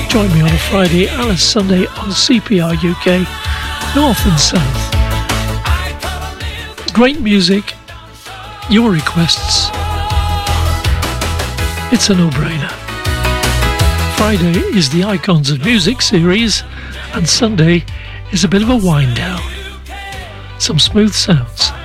Join me on a Friday and a Sunday on CPR UK, North and South. Great music, your requests. It's a no-brainer. Friday is the Icons of Music series, and Sunday is a bit of a wind down. Some smooth sounds.